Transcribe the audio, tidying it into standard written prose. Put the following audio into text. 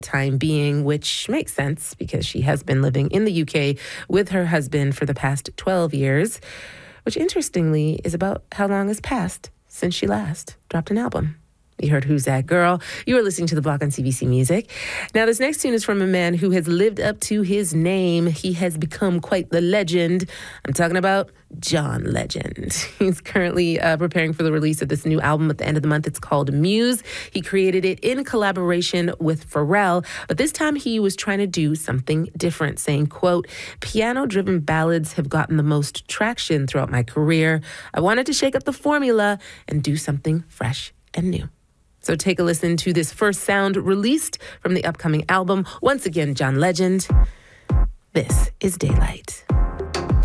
time being, which makes sense because she has been living in the UK with her husband for the past 12 years, which interestingly is about how long has passed since she last dropped an album. You heard Who's That Girl? You are listening to The Block on CBC Music. Now, this next tune is from a man who has lived up to his name. He has become quite the legend. I'm talking about John Legend. He's currently preparing for the release of this new album at the end of the month. It's called Muse. He created it in collaboration with Pharrell, but this time he was trying to do something different, saying, quote, "Piano-driven ballads have gotten the most traction throughout my career. I wanted to shake up the formula and do something fresh and new." So take a listen to this first sound released from the upcoming album. Once again, John Legend. This is Daylight.